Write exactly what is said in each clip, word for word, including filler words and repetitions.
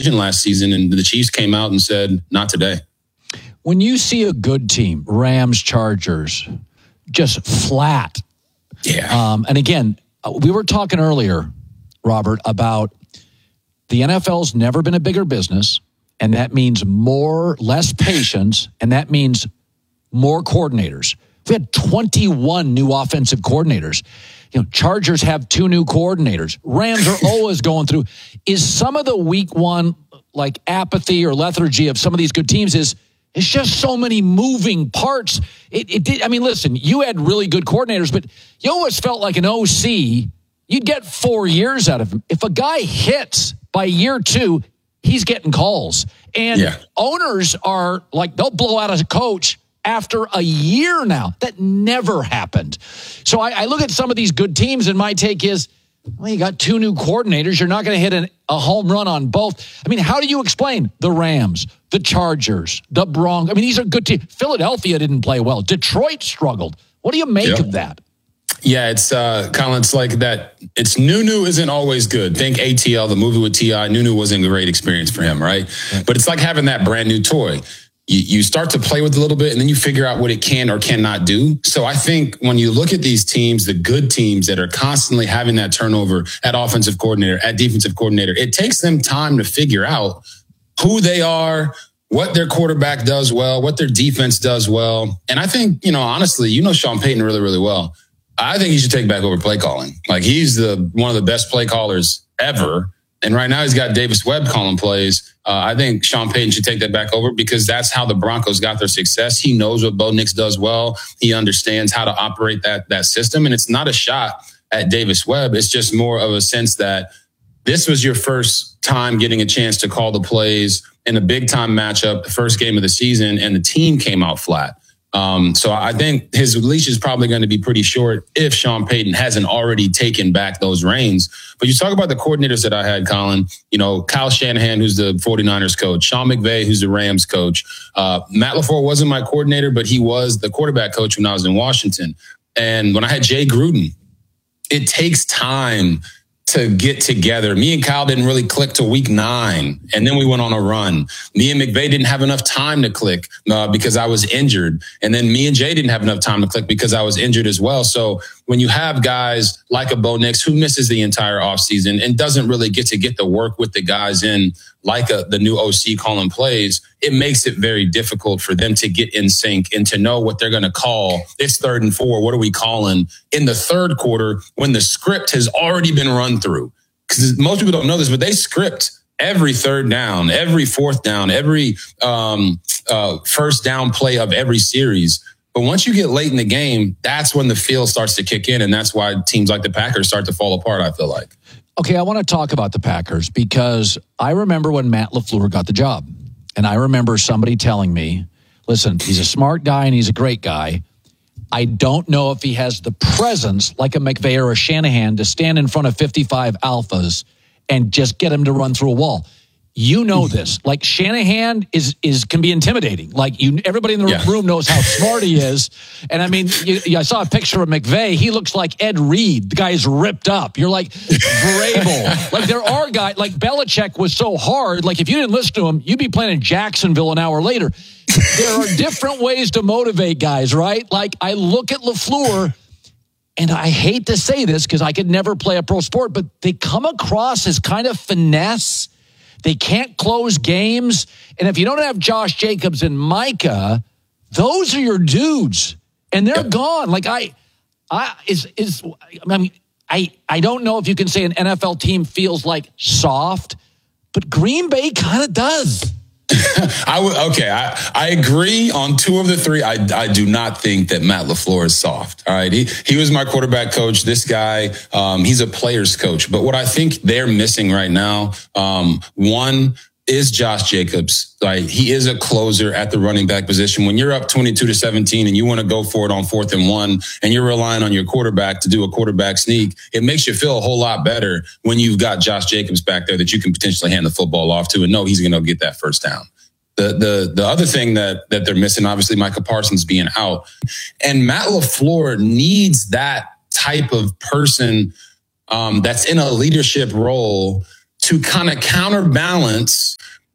division last season, and the Chiefs came out and said, not today. When you see a good team, Rams, Chargers, just flat. Yeah. Um, and again, we were talking earlier, Robert, about the N F L's never been a bigger business, and that means more, less patience, and that means more coordinators. We had twenty-one new offensive coordinators. You know, Chargers have two new coordinators. Rams are always going through. Is some of the week one, like apathy or lethargy of some of these good teams is it's just so many moving parts. It, it did. I mean, listen, you had really good coordinators, but you always felt like an O C, you'd get four years out of him. If a guy hits by year two, he's getting calls. And yeah. owners are like, they'll blow out a coach after a year now. That never happened. So I, I look at some of these good teams, and my take is, well, you got two new coordinators. You're not going to hit an, a home run on both. I mean, how do you explain the Rams, the Chargers, the Broncos? I mean, these are good teams. Philadelphia didn't play well. Detroit struggled. What do you make yep. of that? Yeah, it's uh, Colin, it's like that. It's new, new isn't always good. Think A T L, the movie with T I. New, new wasn't a great experience for him, right? right? But it's like having that brand new toy. You, you start to play with it a little bit, and then you figure out what it can or cannot do. So I think when you look at these teams, the good teams that are constantly having that turnover at offensive coordinator, at defensive coordinator, it takes them time to figure out who they are, what their quarterback does well, what their defense does well. And I think, you know, honestly, you know Sean Payton really, really well. I think he should take back over play calling. Like, he's the one of the best play callers ever. And right now he's got Davis Webb calling plays. Uh, I think Sean Payton should take that back over, because that's how the Broncos got their success. He knows what Bo Nix does well. He understands how to operate that, that system. And it's not a shot at Davis Webb. It's just more of a sense that this was your first time getting a chance to call the plays in a big time matchup, the first game of the season, and the team came out flat. Um, so I think his leash is probably going to be pretty short if Sean Payton hasn't already taken back those reins. But you talk about the coordinators that I had, Colin, you know, Kyle Shanahan, who's the 49ers coach, Sean McVay, who's the Rams coach. Uh, Matt LaFleur wasn't my coordinator, but he was the quarterback coach when I was in Washington. And when I had Jay Gruden, it takes time to get together. Me and Kyle didn't really click till week nine, and then we went on a run. Me and McVay didn't have enough time to click uh, because I was injured. And then me and Jay didn't have enough time to click because I was injured as well. So when you have guys like a Bo Nix who misses the entire offseason and doesn't really get to get the work with the guys in, like a, the new O C calling plays, it makes it very difficult for them to get in sync and to know what they're going to call. It's third and four. What are we calling in the third quarter when the script has already been run through? Because most people don't know this, but they script every third down, every fourth down, every um, uh, first down play of every series. But once you get late in the game, that's when the feel starts to kick in. And that's why teams like the Packers start to fall apart, I feel like. Okay, I want to talk about the Packers, because I remember when Matt LaFleur got the job. And I remember somebody telling me, listen, he's a smart guy and he's a great guy. I don't know if he has the presence like a McVay or a Shanahan to stand in front of fifty-five alphas and just get him to run through a wall. You know this. Like, Shanahan is is can be intimidating. Like, you, everybody in the yeah. room knows how smart he is. And I mean, you, I saw a picture of McVay. He looks like Ed Reed. The guy's ripped up. You're like, Vrabel. Like, there are guys, like Belichick was so hard. Like, if you didn't listen to him, you'd be playing in Jacksonville an hour later. There are different ways to motivate guys, right? Like, I look at LaFleur, and I hate to say this because I could never play a pro sport, but they come across as kind of finesse. They can't close games. And if you don't have Josh Jacobs and Micah, those are your dudes. And they're yep. gone. Like, I, I, is, is, I mean, I, I don't know if you can say an N F L team feels like soft, but Green Bay kind of does. I would, okay, I, I agree on two of the three. I, I do not think that Matt LaFleur is soft. All right. He, he was my quarterback coach. This guy, um, he's a player's coach. But what I think they're missing right now, um, one is Josh Jacobs. Like, he is a closer at the running back position. When you're up twenty-two to seventeen and you want to go for it on fourth and one, and you're relying on your quarterback to do a quarterback sneak, it makes you feel a whole lot better when you've got Josh Jacobs back there that you can potentially hand the football off to and know he's going to get that first down. The the the other thing that that they're missing, obviously, Micah Parsons being out, and Matt LaFleur needs that type of person um, that's in a leadership role to kind of counterbalance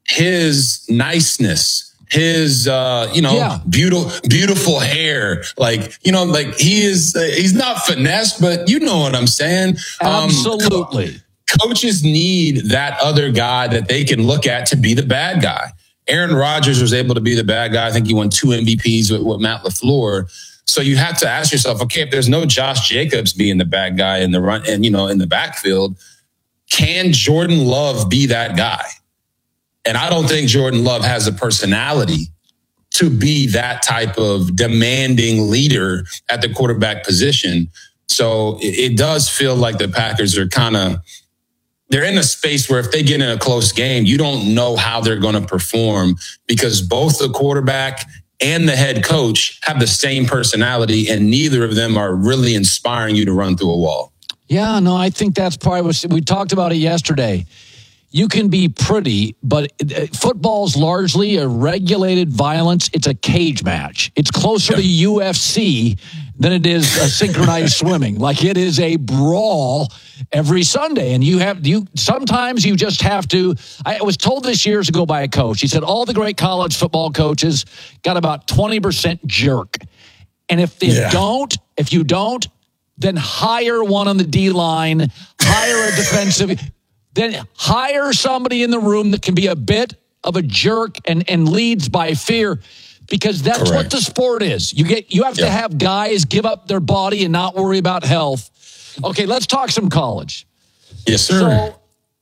his niceness, his, uh, you know, yeah. beautiful, beautiful hair. Like, you know, like he is, uh, he's not finesse, but you know what I'm saying? Absolutely. Um, co- coaches need that other guy that they can look at to be the bad guy. Aaron Rodgers was able to be the bad guy. I think he won two M V Ps with, with Matt LaFleur. So you have to ask yourself, okay, if there's no Josh Jacobs being the bad guy in the run and, you know, in the backfield, can Jordan Love be that guy? And I don't think Jordan Love has the personality to be that type of demanding leader at the quarterback position. So it, it does feel like the Packers are kind of, they're in a space where if they get in a close game, you don't know how they're going to perform because both the quarterback and the head coach have the same personality and neither of them are really inspiring you to run through a wall. Yeah, no, I think that's probably what we talked about it yesterday. You can be pretty, but football's largely a regulated violence. It's a cage match. It's closer yeah. to U F C than it is a synchronized swimming. Like it is a brawl every Sunday. And you have, you, sometimes you just have to, I was told this years ago by a coach. He said, all the great college football coaches got about twenty percent jerk. And if they yeah. don't, if you don't, then hire one on the D line, hire a defensive, then hire somebody in the room that can be a bit of a jerk and, and leads by fear, because that's Correct. What the sport is. You get, you have yeah. to have guys give up their body and not worry about health. Okay, let's talk some college. Yes, sir.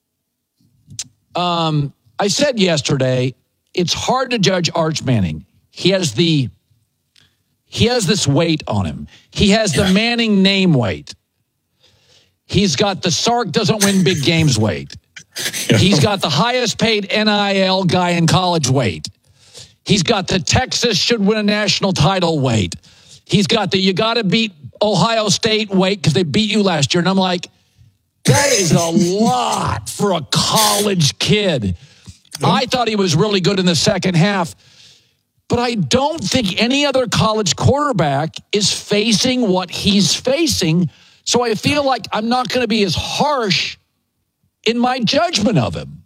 So, um, I said yesterday, it's hard to judge Arch Manning. He has the, he has this weight on him. He has yeah. the Manning name weight. He's got the Sark doesn't win big games weight. Yeah. He's got the highest paid N I L guy in college weight. He's got the Texas should win a national title weight. He's got the you got to beat Ohio State weight because they beat you last year. And I'm like, that is a lot for a college kid. Yeah. I thought he was really good in the second half. But I don't think any other college quarterback is facing what he's facing. So I feel like I'm not going to be as harsh in my judgment of him.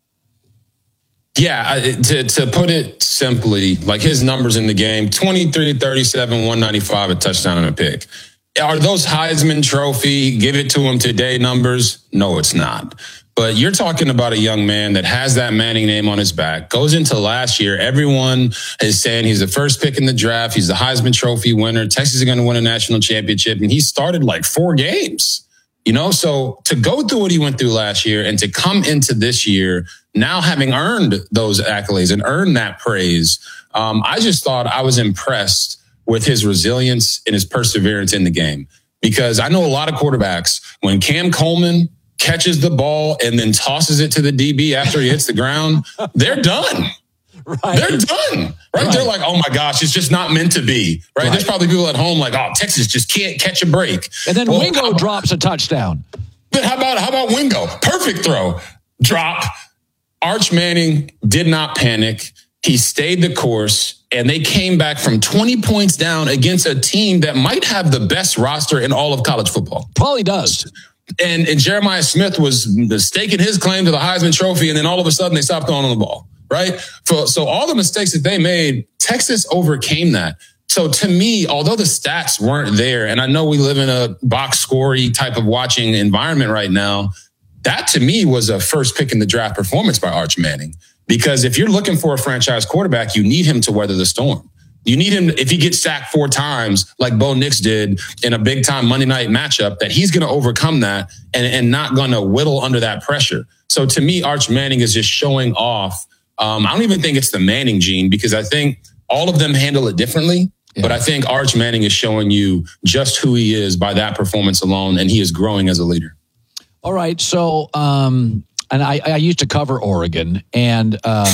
Yeah, to to put it simply, like his numbers in the game, twenty-three, thirty-seven, one ninety-five, a touchdown and a pick. Are those Heisman Trophy, give it to him today numbers? No, it's not. But you're talking about a young man that has that Manning name on his back, goes into last year. Everyone is saying he's the first pick in the draft. He's the Heisman Trophy winner. Texas is going to win a national championship. And he started like four games, you know? So to go through what he went through last year and to come into this year, now having earned those accolades and earned that praise, um, I just thought I was impressed with his resilience and his perseverance in the game. Because I know a lot of quarterbacks, when Cam Coleman catches the ball and then tosses it to the D B after he hits the ground, they're done. Right. They're done. Right? right? They're like, oh my gosh, it's just not meant to be. Right? right? There's probably people at home like, oh, Texas just can't catch a break. And then well, Wingo how, drops a touchdown. But how about how about Wingo? Perfect throw. Drop. Arch Manning did not panic. He stayed the course, and they came back from twenty points down against a team that might have the best roster in all of college football. Probably does. And, and Jeremiah Smith was mistaking his claim to the Heisman Trophy, and then all of a sudden they stopped throwing on the ball, right? For, so all the mistakes that they made, Texas overcame that. So to me, although the stats weren't there, and I know we live in a box scorey type of watching environment right now, that to me was a first pick in the draft performance by Arch Manning. Because if you're looking for a franchise quarterback, you need him to weather the storm. You need him, if he gets sacked four times, like Bo Nix did in a big time Monday night matchup, that he's going to overcome that and, and not going to whittle under that pressure. So to me, Arch Manning is just showing off. Um, I don't even think it's the Manning gene, because I think all of them handle it differently. Yeah. But I think Arch Manning is showing you just who he is by that performance alone, and he is growing as a leader. All right. So, um, and I, I used to cover Oregon, and um,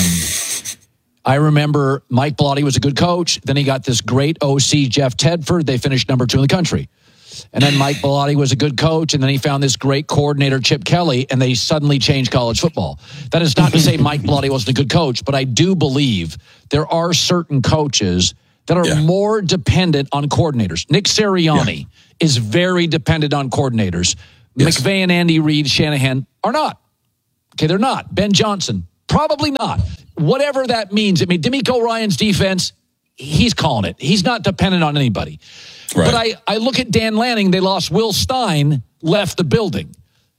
I remember Mike Bellotti was a good coach. Then he got this great O C, Jeff Tedford. They finished number two in the country. And then Mike Bellotti was a good coach, and then he found this great coordinator, Chip Kelly, and they suddenly changed college football. That is not to say Mike Bellotti wasn't a good coach, but I do believe there are certain coaches that are yeah. more dependent on coordinators. Nick Sirianni yeah. is very dependent on coordinators. Yes. McVay and Andy Reid, Shanahan are not. Okay, they're not. Ben Johnson Probably not. Whatever that means. I mean, D'Amico Ryan's defense, he's calling it. He's not dependent on anybody. Right. But I, I look at Dan Lanning. They lost Will Stein, left the building.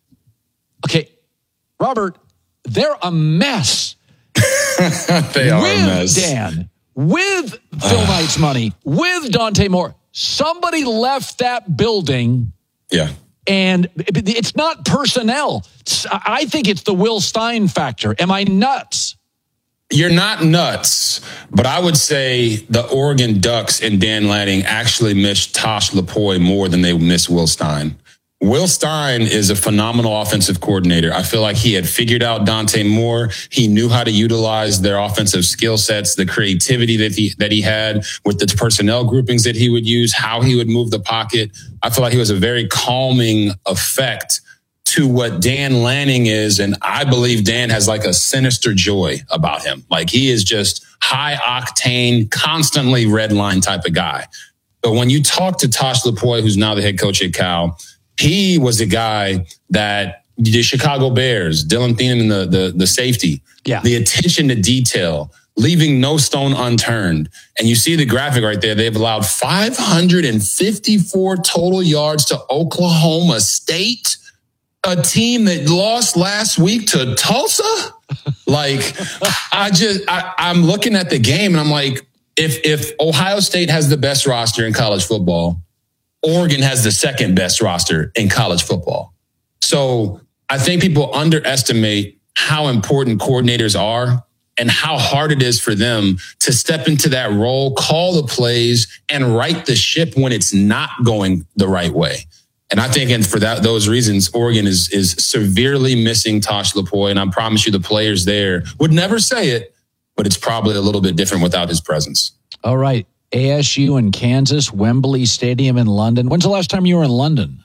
Okay, Robert, they're a mess. they are with a mess. Dan, with Phil Knight's money, with Dante Moore. Somebody left that building. Yeah. And it's not personnel. I think it's the Will Stein factor. Am I nuts? You're not nuts, but I would say the Oregon Ducks and Dan Lanning actually miss Tosh Lupoi more than they miss Will Stein. Will Stein is a phenomenal offensive coordinator. I feel like he had figured out Dante Moore. He knew how to utilize their offensive skill sets, the creativity that he that he had with the personnel groupings that he would use, how he would move the pocket. I feel like he was a very calming effect to what Dan Lanning is. And I believe Dan has like a sinister joy about him. Like he is just high octane, constantly red line type of guy. But when you talk to Tosh Lupoi, who's now the head coach at Cal, he was a guy that the Chicago Bears, Dylan Thieneman, the, the, the safety, yeah. the attention to detail, leaving no stone unturned. And you see the graphic right there. They've allowed five hundred fifty-four total yards to Oklahoma State, a team that lost last week to Tulsa. Like, I just, I, I'm looking at the game and I'm like, if, if Ohio State has the best roster in college football, Oregon has the second best roster in college football. So I think people underestimate how important coordinators are and how hard it is for them to step into that role, call the plays, and right the ship when it's not going the right way. And I think, and for that, those reasons, Oregon is is severely missing Tosh Lupoi. And I promise you the players there would never say it, but it's probably a little bit different without his presence. All right. A S U in Kansas, Wembley Stadium in London. When's the last time you were in London?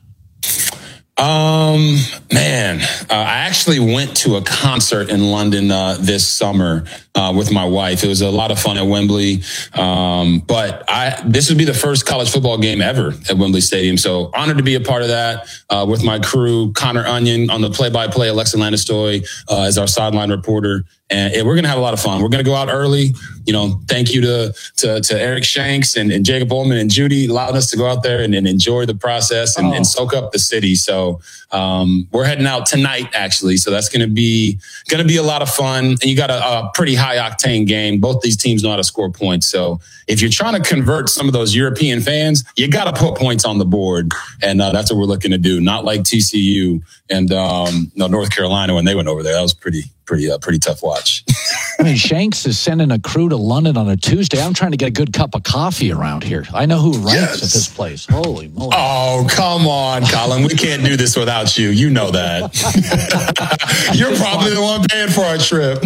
Um, man, uh, I actually went to a concert in London uh, this summer uh, with my wife. It was a lot of fun at Wembley. Um, but I this would be the first college football game ever at Wembley Stadium. So honored to be a part of that uh, with my crew, Connor Onion on the play-by-play, Alexa Landestoy uh, as our sideline reporter. And we're going to have a lot of fun. We're going to go out early. You know, thank you to to, to Eric Shanks and, and Jacob Ullman and Judy allowing us to go out there and, and enjoy the process and, oh. and soak up the city. So um, we're heading out tonight, actually. So that's going to be going to be a lot of fun. And you got a, a pretty high octane game. Both these teams know how to score points. So if you're trying to convert some of those European fans, you got to put points on the board. And uh, that's what we're looking to do. Not like T C U and um, no North Carolina when they went over there. That was pretty. Pretty, uh, pretty tough watch. I mean, Shanks is sending a crew to London on a Tuesday. I'm trying to get a good cup of coffee around here. I know who writes yes. at this place. Holy moly. Oh, come on, Colin. We can't do this without you. You know that. You're probably the one paying for our trip.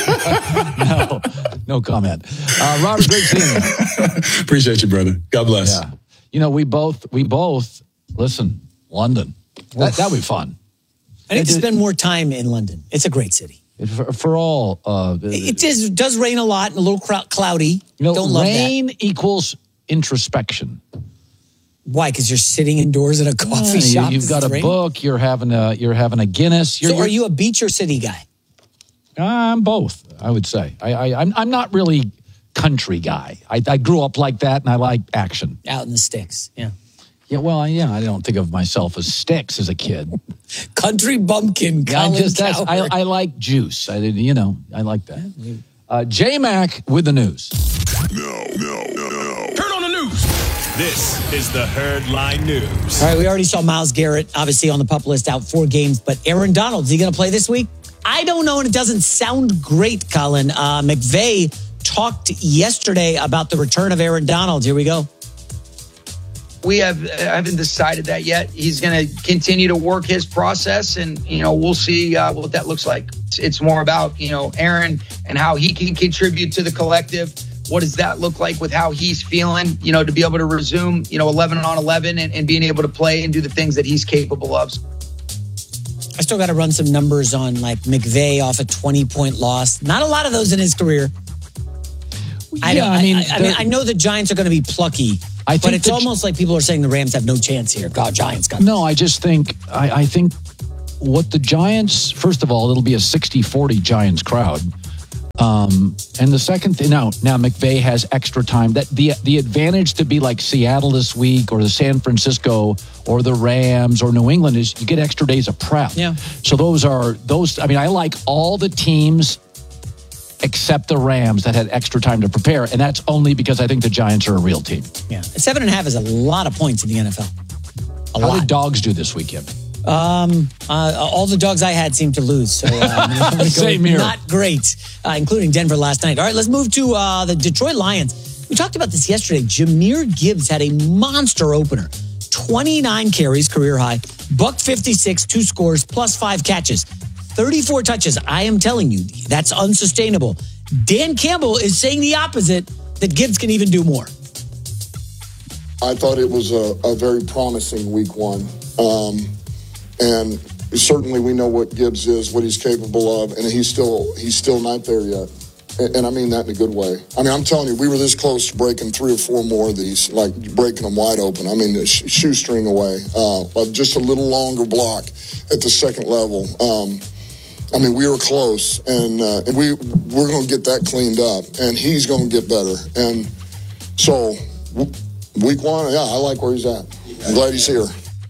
no, no comment. Uh, Robert, great seeing you. Appreciate you, brother. God bless. Yeah. You know, we both, we both, listen, London. That, that would be fun. I need to spend more time in London. It's a great city. For, for all, uh, it is, does rain a lot and a little cloudy. You know, Don't love rain that. equals introspection. Why? Because you're sitting indoors at a coffee yeah, shop. You, you've got a rain? book. You're having a you're having a Guinness. You're, so, are you a beach or city guy? I'm both. I would say. I, I I'm I'm not really country guy. I, I grew up like that, and I like action. Out in the sticks. Yeah. Yeah, well, yeah, I don't think of myself as sticks as a kid. Country bumpkin, Colin I just that's, I, I like juice. I you know I like that. Uh, J-Mac with the news. No, no, no, no. Turn on the news. This is the Herd Line News. All right, we already saw Myles Garrett, obviously on the PUP list, out four games. But Aaron Donald, is he going to play this week? I don't know, and it doesn't sound great, Colin. Uh, McVay talked yesterday about the return of Aaron Donald. Here we go. We have haven't decided that yet. He's going to continue to work his process, and you know we'll see uh, what that looks like. It's, it's more about you know Aaron and how he can contribute to the collective. What does that look like with how he's feeling? You know, to be able to resume you know eleven on eleven and, and being able to play and do the things that he's capable of. I still got to run some numbers on like McVay off a twenty point loss. Not a lot of those in his career. I, yeah, I mean, I, I, I mean, I know the Giants are going to be plucky. I think but it's almost like people are saying the Rams have no chance here. God, Giants got no. I just think I, I think what the Giants, first of all, it'll be a sixty forty Giants crowd. Um, and the second thing, now, now McVay has extra time. That the the advantage to be like Seattle this week or the San Francisco or the Rams or New England is you get extra days of prep. Yeah. So those are those. I mean, I like all the teams except the Rams that had extra time to prepare, and that's only because I think the Giants are a real team. Yeah, seven and a half is a lot of points in the N F L. A How lot. did dogs do this weekend? Um, uh, all the dogs I had seemed to lose. So uh, Same here. Not great, uh, including Denver last night. All right, let's move to uh, the Detroit Lions. We talked about this yesterday. Jahmyr Gibbs had a monster opener. twenty-nine carries, career high, buck fifty-six, two scores, plus five catches, thirty-four touches. I am telling you, that's unsustainable. Dan Campbell is saying the opposite, that Gibbs can even do more. I thought it was a, a very promising week one. Um, and certainly we know what Gibbs is, what he's capable of, and he's still he's still not there yet. And, and I mean that in a good way. I mean, I'm telling you, we were this close to breaking three or four more of these, like breaking them wide open. I mean, sh- shoestring away. Uh, just a little longer block at the second level. Um, I mean, we were close, and, uh, and we, we're going to get that cleaned up, and he's going to get better. And so, w- week one, yeah, I like where he's at. I'm glad he's here.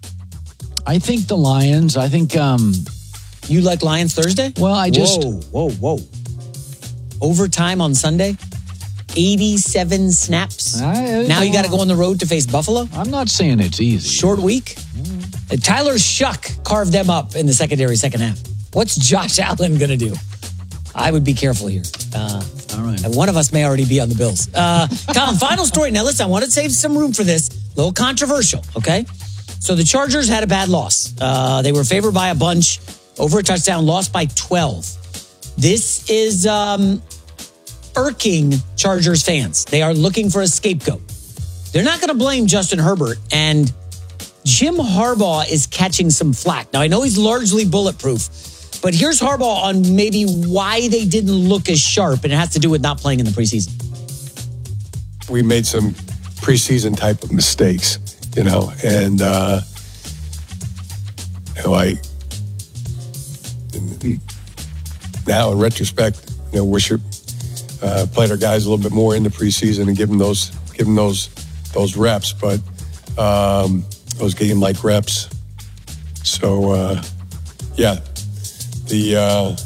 I think the Lions, I think... Um, you like Lions Thursday? Well, I just... Whoa, whoa, whoa. Overtime on Sunday? eighty-seven snaps? I, now you got to go on the road to face Buffalo? I'm not saying it's easy. Short week? Mm. Tyler Shuck carved them up in the secondary second half. What's Josh Allen going to do? I would be careful here. Uh, All right. One of us may already be on the Bills. Uh, Colin, final story. Now, listen, I want to save some room for this. A little controversial, okay? So the Chargers had a bad loss. Uh, they were favored by a bunch, over a touchdown, lost by twelve. This is um, irking Chargers fans. They are looking for a scapegoat. They're not going to blame Justin Herbert, and Jim Harbaugh is catching some flack. Now, I know he's largely bulletproof, but here's Harbaugh on maybe why they didn't look as sharp, and it has to do with not playing in the preseason. We made some preseason type of mistakes, you know, and, uh, you know, I, now in retrospect, you know, wish we uh, played our guys a little bit more in the preseason and give them those, give them those, those reps, but um, those game-like reps. So, uh, yeah, the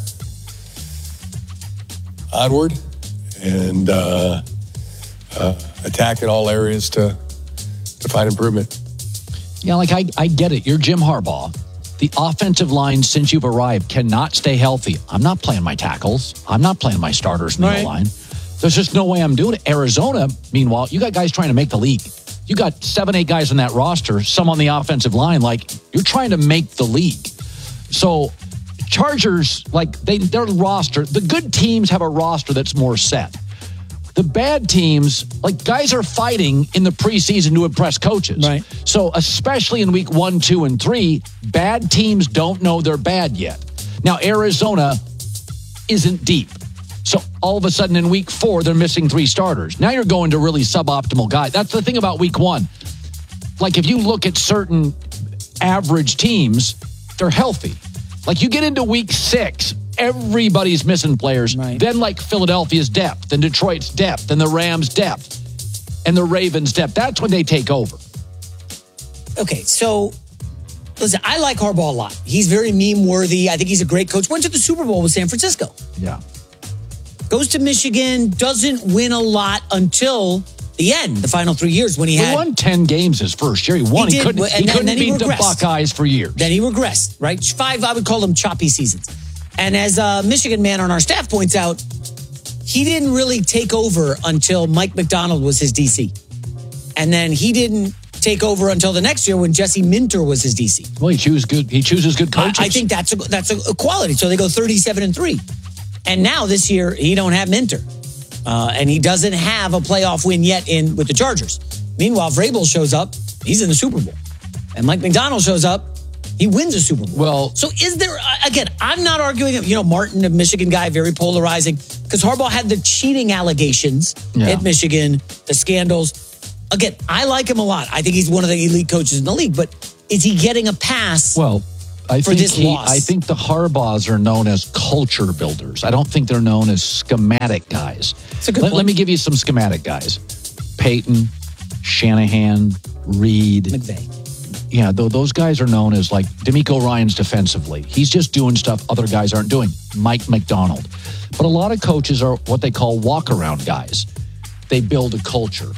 uh, onward and uh, uh, attack in all areas to to find improvement. Yeah, like I, I get it. You're Jim Harbaugh. The offensive line, since you've arrived, cannot stay healthy. I'm not playing my tackles. I'm not playing my starters in the Right. line. There's just no way I'm doing it. Arizona, meanwhile, you got guys trying to make the league. You got seven, eight guys on that roster, some on the offensive line. Like, you're trying to make the league. So, Chargers, like, they, their roster, the good teams have a roster that's more set. The bad teams, like, guys are fighting in the preseason to impress coaches. Right. So, especially in week one, two, and three, bad teams don't know they're bad yet. Now, Arizona isn't deep. So, all of a sudden in week four, they're missing three starters. Now you're going to really suboptimal guys. That's the thing about week one. Like, if you look at certain average teams, they're healthy. Like, you get into week six, everybody's missing players. Right. Then, like, Philadelphia's depth, and Detroit's depth, and the Rams' depth, and the Ravens' depth. That's when they take over. Okay, so listen, I like Harbaugh a lot. He's very meme-worthy. I think he's a great coach. Went to the Super Bowl with San Francisco. Yeah. Goes to Michigan, doesn't win a lot until the end, the final three years when he He had... won ten games his first year. He won. He He, did, couldn't, and he then- couldn't then he beat the regressed. Buckeyes for years. Then he regressed, right? Five, I would call them choppy seasons. And as a Michigan man on our staff points out, he didn't really take over until Mike McDonald was his D C. And then he didn't take over until the next year when Jesse Minter was his D C. Well, he chooses good. He chooses good I, coaches. I think that's a, that's a, a quality. So they go thirty-seven and three. And now this year, he don't have Minter. Uh, and he doesn't have a playoff win yet in with the Chargers. Meanwhile, Vrabel shows up, he's in the Super Bowl. And Mike McDonald shows up, he wins a Super Bowl. Well, so is there, again, I'm not arguing, you know, Martin, a Michigan guy, very polarizing, because Harbaugh had the cheating allegations Yeah. at Michigan, the scandals. Again, I like him a lot. I think he's one of the elite coaches in the league, but is he getting a pass? Well, I for think this he, loss. I think the Harbaughs are known as culture builders. I don't think they're known as schematic guys. It's a good let, point. let me give you some schematic guys. Peyton, Shanahan, Reed. McVay. Yeah, though those guys are known as like D'Amico Ryans defensively. He's just doing stuff other guys aren't doing. Mike McDonald. But a lot of coaches are what they call walk-around guys. They build a culture.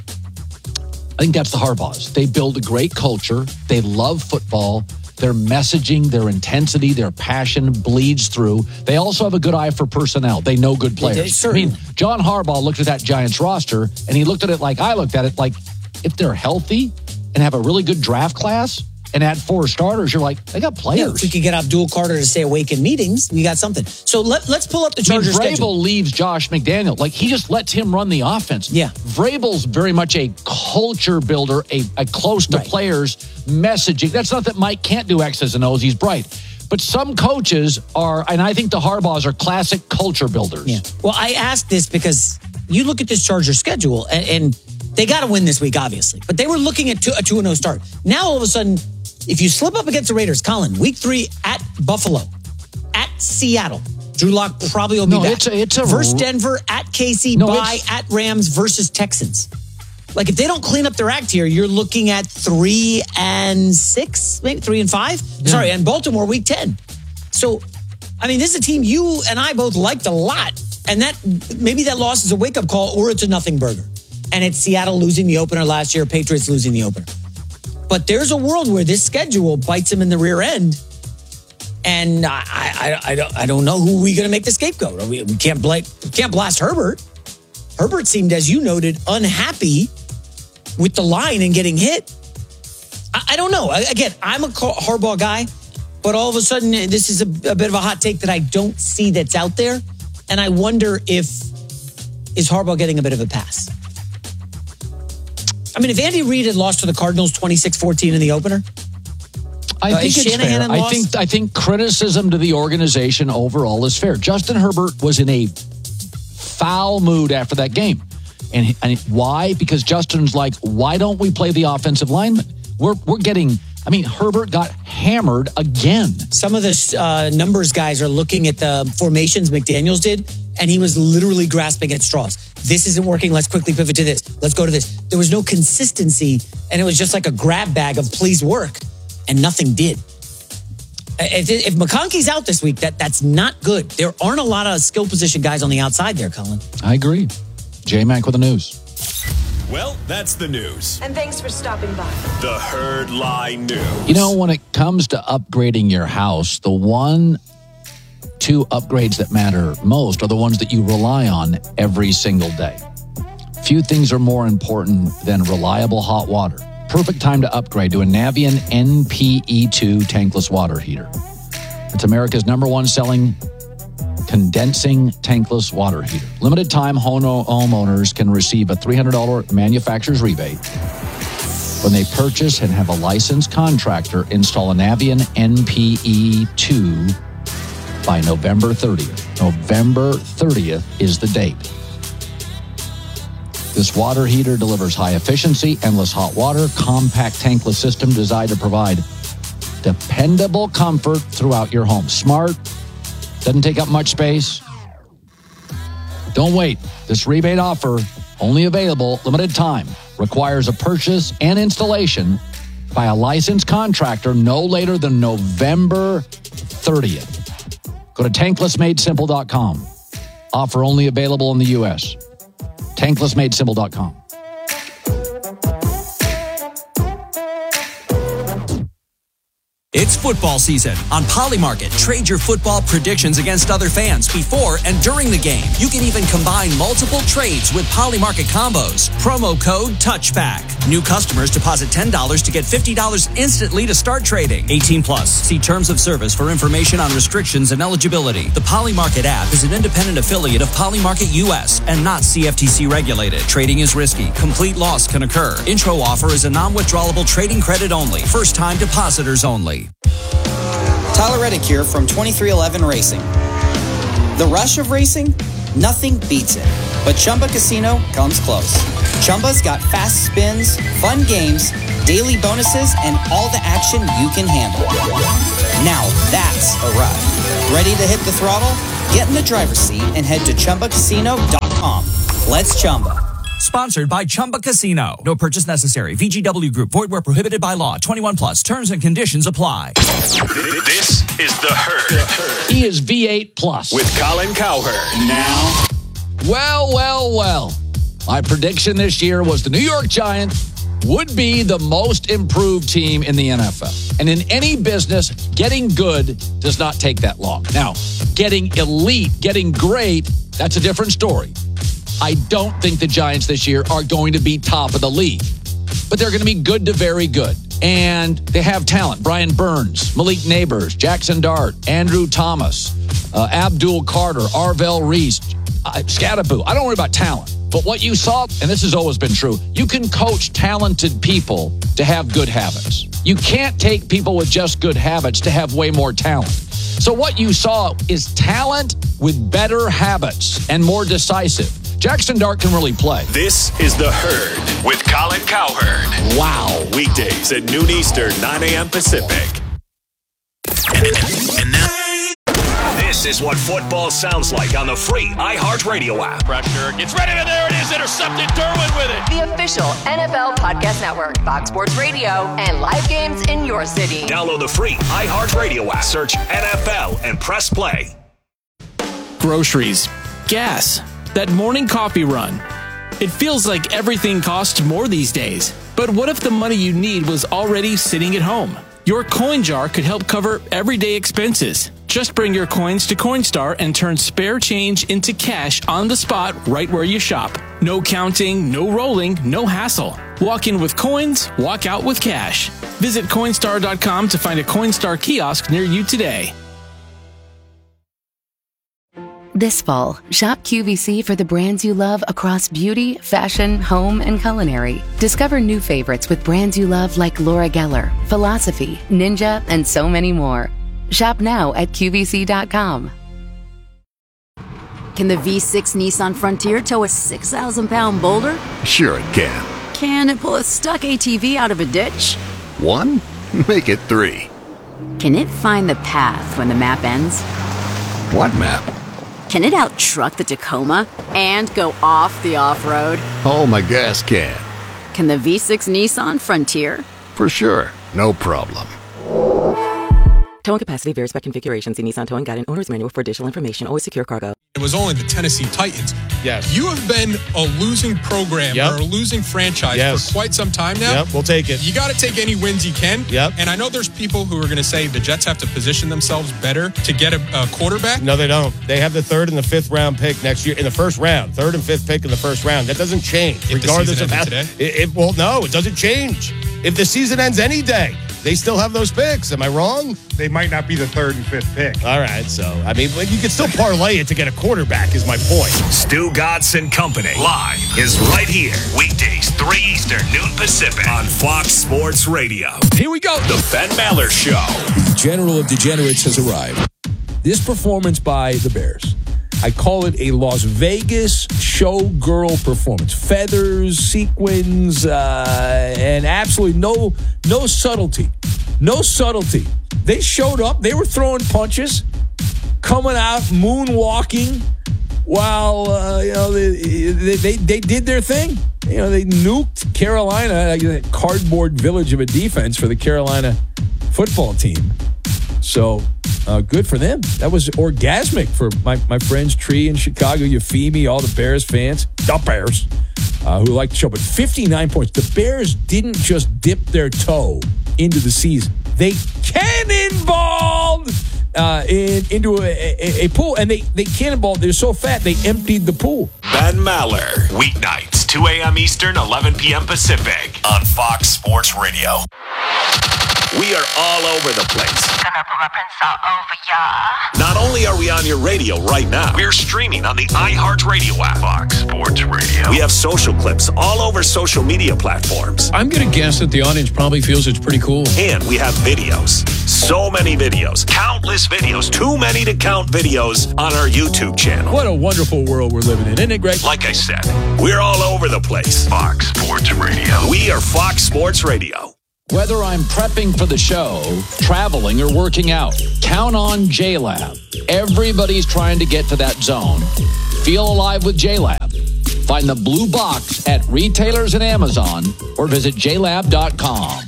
I think that's the Harbaughs. They build a great culture. They love football. Their messaging, their intensity, their passion bleeds through. They also have a good eye for personnel. They know good players. I mean, John Harbaugh looked at that Giants roster, and he looked at it like I looked at it, like if they're healthy and have a really good draft class and add four starters, you're like, they got players. Yeah, if we could get Abdul Carter to stay awake in meetings, we got something. So let, let's pull up the I mean, Chargers Vrabel schedule. leaves Josh McDaniel. Like, he just lets him run the offense. Yeah. Vrabel's very much a culture builder, a, a close to Right. players messaging. That's not that Mike can't do X's and O's. He's bright. But some coaches are, and I think the Harbaughs are classic culture builders. Yeah. Well, I asked this because you look at this Chargers schedule, and, and they got to win this week, obviously. But they were looking at two, a two and oh start. Now, all of a sudden, if you slip up against the Raiders, Colin, week three at Buffalo, at Seattle, Drew Lock probably will be No, back. it's a- it's a- versus Denver, at K C, No, by it's- at Rams versus Texans. Like, if they don't clean up their act here, you're looking at three and six, maybe three and five. Sorry, and Baltimore week ten. So, I mean, this is a team you and I both liked a lot. And that maybe that loss is a wake-up call, or it's a nothing burger. And it's Seattle losing the opener last year, Patriots losing the opener. But there's a world where this schedule bites them in the rear end. And I, I, I, don't, I don't know who we're going to make the scapegoat. We, we can't blame, we can't blast Herbert. Herbert seemed, as you noted, unhappy with the line and getting hit. I, I don't know. I, again, I'm a Harbaugh guy, but all of a sudden, this is a, a bit of a hot take that I don't see that's out there. And I wonder if, is Harbaugh getting a bit of a pass? I mean, if Andy Reid had lost to the Cardinals twenty-six fourteen in the opener, I Uh, think is it's Shanahan fair. and I loss? think I think criticism to the organization overall is fair. Justin Herbert was in a foul mood after that game. And, and why? Because Justin's like, why don't we play the offensive lineman? We're we're getting, I mean, Herbert got hammered again. some of the uh, numbers guys are looking at the formations McDaniels did, and he was literally grasping at straws. This isn't working. Let's quickly pivot to this. Let's go to this. There was no consistency, and it was just like a grab bag of please work, and nothing did. If, if McConkey's out this week, that that's not good. There aren't a lot of skill position guys on the outside there, Colin. I agree. J-Mac with the news. Well, that's the news. And thanks for stopping by. The Herd Lie News. You know, when it comes to upgrading your house, the one, two upgrades that matter most are the ones that you rely on every single day. Few things are more important than reliable hot water. Perfect time to upgrade to a Navien N P E two tankless water heater. It's America's number one selling condensing tankless water heater. Limited time homeowners can receive a three hundred dollars manufacturer's rebate when they purchase and have a licensed contractor install a Navien N P E two by November thirtieth. November thirtieth is the date. This water heater delivers high efficiency, endless hot water, compact tankless system designed to provide dependable comfort throughout your home. Smart, doesn't take up much space. Don't wait. This rebate offer, only available limited time, requires a purchase and installation by a licensed contractor no later than November thirtieth. Go to tankless made simple dot com. Offer only available in the U S tankless made simple dot com. It's football season. On Polymarket, trade your football predictions against other fans before and during the game. You can even combine multiple trades with Polymarket combos. Promo code TOUCHBACK. New customers deposit ten dollars to get fifty dollars instantly to start trading. eighteen plus. See terms of service for information on restrictions and eligibility. The Polymarket app is an independent affiliate of Polymarket U S and not C F T C regulated. Trading is risky. Complete loss can occur. Intro offer is a non-withdrawable trading credit only. First-time depositors only. Tyler Reddick here from twenty-three eleven Racing. The rush of racing? Nothing beats it. But Chumba Casino comes close. Chumba's got fast spins, fun games, daily bonuses, and all the action you can handle. Now that's a ride. Ready to hit the throttle? Get in the driver's seat and head to Chumba Casino dot com. Let's Chumba. Sponsored by Chumba Casino. No purchase necessary. V G W Group. Void where prohibited by law. twenty-one plus. Terms and conditions apply. This is The Herd. He is V eight plus. With Colin Cowherd. Now. Well, well, well. My prediction this year was the New York Giants would be the most improved team in the N F L. And in any business, getting good does not take that long. Now, getting elite, getting great, that's a different story. I don't think the Giants this year are going to be top of the league, but they're going to be good to very good. And they have talent. Brian Burns, Malik Neighbors, Jackson Dart, Andrew Thomas, uh, Abdul Carter, Arvell Reese, uh, Scadaboo. I don't worry about talent. But what you saw, and this has always been true, you can coach talented people to have good habits. You can't take people with just good habits to have way more talent. So what you saw is talent with better habits and more decisive. Jackson Dart can really play. This is The Herd with Colin Cowherd. Wow. Weekdays at noon Eastern, nine a.m. Pacific. And now, this is what football sounds like on the free iHeartRadio app. Pressure gets ready, and there it is. Intercepted. Derwin with it. The official N F L Podcast Network, Fox Sports Radio, and live games in your city. Download the free iHeartRadio app. Search N F L and press play. Groceries. Gas. That morning coffee run. It feels like everything costs more these days. But what if the money you need was already sitting at home? Your coin jar could help cover everyday expenses. Just bring your coins to Coinstar and turn spare change into cash on the spot right where you shop. No counting, no rolling, no hassle. Walk in with coins, walk out with cash. Visit Coinstar dot com to find a Coinstar kiosk near you today. This fall, shop Q V C for the brands you love across beauty, fashion, home, and culinary. Discover new favorites with brands you love like Laura Geller, Philosophy, Ninja, and so many more. Shop now at Q V C dot com. Can the V six Nissan Frontier tow a six thousand pound boulder? Sure it can. Can it pull a stuck A T V out of a ditch? One? Make it three. Can it find the path when the map ends? What map? Can it out-truck the Tacoma and go off the off-road? Oh, my gas can. Can the V six Nissan Frontier? For sure. No problem. Towing capacity varies by configuration. See Nissan Towing Guide and Owner's Manual for additional information. Always secure cargo. It was only the Tennessee Titans. Yes. You have been a losing program Yep. or a losing franchise Yes. for quite some time now. Yep, we'll take it. You got to take any wins you can. Yep. And I know there's people who are going to say the Jets have to position themselves better to get a, a quarterback. No, they don't. They have the third and the fifth round pick next year in the first round. Third and fifth pick in the first round. That doesn't change, If the regardless season of how. ended today? It, it, well, no, it doesn't change. If the season ends any day, they still have those picks. Am I wrong? They might not be the third and fifth pick. All right, so I mean, you can still parlay it to get a quarterback. Is my point. Stu Godson Company live is right here. Weekdays, three Eastern, noon Pacific on Fox Sports Radio. Here we go. The Ben Maller Show. The General of Degenerates has arrived. This performance by the Bears, I call it a Las Vegas showgirl performance. Feathers, sequins, uh, and absolutely no no subtlety. No subtlety. They showed up. They were throwing punches, coming out, moonwalking, while uh, you know they, they they did their thing. You know, they nuked Carolina, a cardboard village of a defense for the Carolina football team. So uh, good for them. That was orgasmic for my, my friends Tree in Chicago, Euphemie, all the Bears fans, the Bears, uh, who like the show. But fifty-nine points. The Bears didn't just dip their toe into the season. They cannonballed uh, in, into a, a, a pool, and they, they cannonballed. They're so fat, they emptied the pool. Ben Maller, weeknights, two a.m. Eastern, eleven p.m. Pacific on Fox Sports Radio. We are all over the place. Gonna put my prints all over ya. Not only are we on your radio right now, we're streaming on the iHeartRadio app. Fox Sports Radio. We have social clips all over social media platforms. I'm going to guess that the audience probably feels it's pretty cool. And we have videos. So many videos. Countless videos. Too many to count videos on our YouTube channel. What a wonderful world we're living in, isn't it, Greg? Like I said, we're all over the place. Fox Sports Radio. We are Fox Sports Radio. Whether I'm prepping for the show, traveling, or working out, count on J-Lab. Everybody's trying to get to that zone. Feel alive with J-Lab. Find the blue box at retailers and Amazon or visit j lab dot com.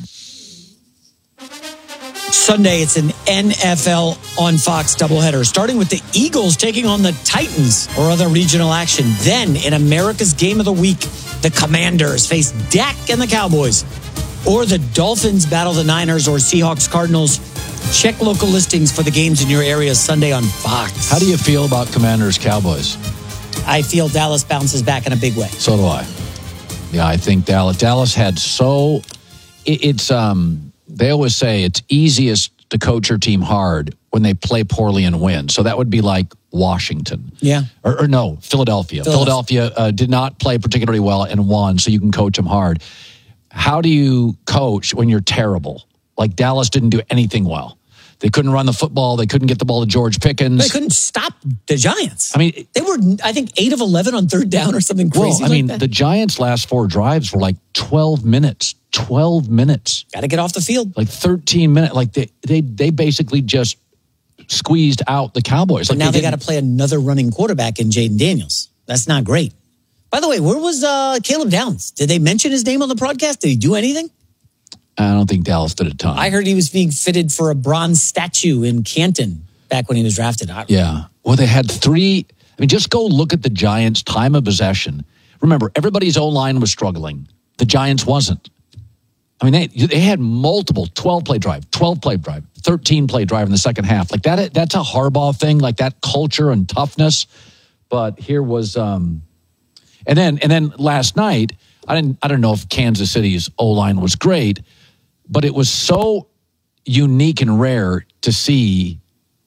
Sunday, it's an N F L on Fox doubleheader, starting with the Eagles taking on the Titans or other regional action. Then, in America's Game of the Week, the Commanders face Dak and the Cowboys. Or the Dolphins battle the Niners or Seahawks Cardinals. Check local listings for the games in your area Sunday on Fox. How do you feel about Commanders Cowboys? I feel Dallas bounces back in a big way. So do I. Yeah, I think Dallas. Dallas had so it, it's um. They always say it's easiest to coach your team hard when they play poorly and win. So that would be like Washington. Yeah. Or, or no, Philadelphia. Philadelphia, Philadelphia uh, did not play particularly well and won, so you can coach them hard. How do you coach when you're terrible? Like Dallas didn't do anything well. They couldn't run the football. They couldn't get the ball to George Pickens. They couldn't stop the Giants. I mean, they were, I think, eight of eleven on third down or something crazy. Well, I mean, like that. the Giants' last four drives were like twelve minutes. twelve minutes. Got to get off the field. Like thirteen minutes. Like they, they, they basically just squeezed out the Cowboys. But like now they, they got to play another running quarterback in Jaden Daniels. That's not great. By the way, where was uh, Caleb Downs? Did they mention his name on the broadcast? Did he do anything? I don't think Dallas did a ton. I heard he was being fitted for a bronze statue in Canton back when he was drafted. I, yeah. Well, they had three. I mean, just go look at the Giants' time of possession. Remember, everybody's O-line was struggling. The Giants wasn't. I mean, they they had multiple twelve-play drive, twelve-play drive, thirteen-play drive in the second half. Like that, that's a Harbaugh thing, like that culture and toughness. But here was, um, and then and then last night, I didn't I don't know if Kansas City's O-line was great, but it was so unique and rare to see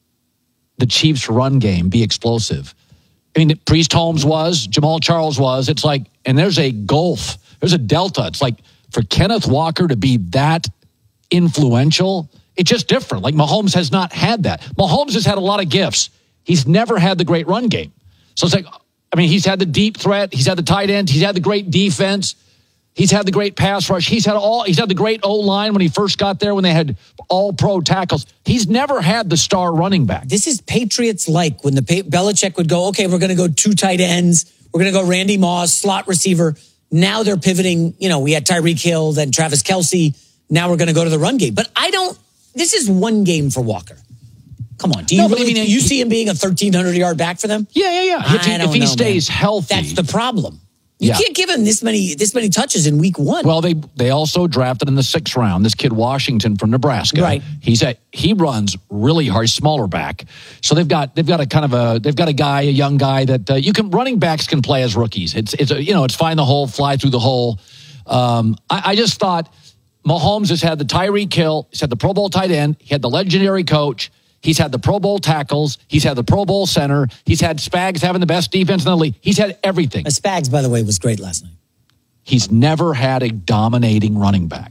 the Chiefs' run game be explosive. I mean, Priest Holmes was, Jamal Charles was. It's like, and there's a gulf, there's a delta. It's like for Kenneth Walker to be that influential, it's just different. Like Mahomes has not had that. Mahomes has had a lot of gifts. He's never had the great run game. So it's like, I mean, he's had the deep threat. He's had the tight end. He's had the great defense. He's had the great pass rush. He's had all. He's had the great O-line when he first got there when they had all-pro tackles. He's never had the star running back. This is Patriots-like when the Belichick would go, okay, we're going to go two tight ends. We're going to go Randy Moss, slot receiver. Now they're pivoting. You know, we had Tyreek Hill, then Travis Kelce. Now we're going to go to the run game. But I don't, this is one game for Walker. Come on. Do you No, but really, I mean, do you he- see him being a thirteen hundred yard back for them? Yeah, yeah, yeah. If he, I don't if he know, stays man. healthy. That's the problem. You Yeah. can't give him this many this many touches in week one. Well, they they also drafted in the sixth round this kid Washington from Nebraska. Right. He's a he runs really hard, he's smaller back. So they've got they've got a kind of a they've got a guy, a young guy that uh, you can running backs can play as rookies. It's it's a, you know it's find the hole, fly through the hole. Um, I, I just thought Mahomes has had the Tyreek Hill, he's had the Pro Bowl tight end, he had the legendary coach. He's had the Pro Bowl tackles. He's had the Pro Bowl center. He's had Spags having the best defense in the league. He's had everything. Spags, by the way, was great last night. He's never had a dominating running back.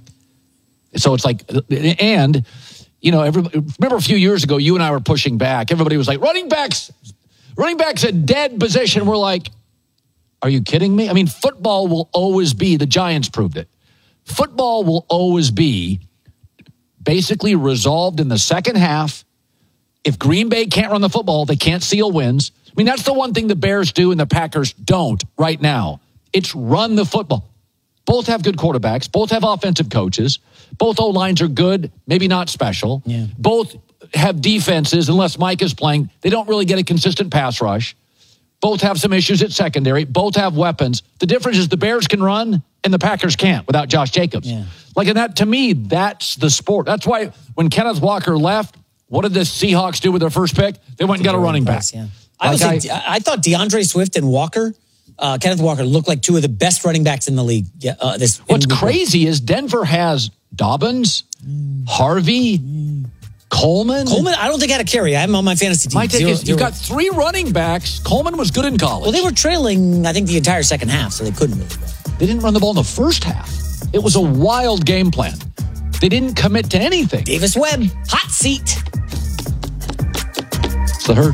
So it's like, and, you know, every, remember a few years ago, you and I were pushing back. Everybody was like, running backs, running backs a dead position. We're like, are you kidding me? I mean, football will always be, the Giants proved it. Football will always be basically resolved in the second half. If Green Bay can't run the football, they can't seal wins. I mean, that's the one thing the Bears do and the Packers don't right now. It's run the football. Both have good quarterbacks. Both have offensive coaches. Both O-lines are good, maybe not special. Yeah. Both have defenses, unless Mike is playing. They don't really get a consistent pass rush. Both have some issues at secondary. Both have weapons. The difference is the Bears can run and the Packers can't without Josh Jacobs. Yeah. Like, and that, to me, that's the sport. That's why when Kenneth Walker left, what did the Seahawks do with their first pick? They went and got a running back. Yeah. I, Like was like, I, thought DeAndre Swift and Walker, uh, Kenneth Walker, looked like two of the best running backs in the league. Yeah, uh, this What's in week one. crazy is Denver has Dobbins, Harvey, Coleman. Coleman, I don't think I had a carry. I have him on my fantasy team. My take Zero- is you've got three running backs. Coleman was good in college. Well, they were trailing, I think, the entire second half, so they couldn't really go. They didn't run the ball in the first half. It was a wild game plan. They didn't commit to anything. Davis Webb, hot seat. It's the herd.